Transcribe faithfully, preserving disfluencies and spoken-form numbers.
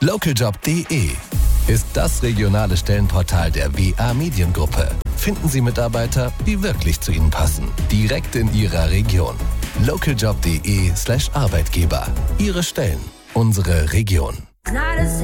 lokaljob punkt de ist das regionale Stellenportal der W A Mediengruppe. Finden Sie Mitarbeiter, die wirklich zu Ihnen passen. Direkt in Ihrer Region. lokaljob punkt de slash Arbeitgeber. Ihre Stellen, unsere Region.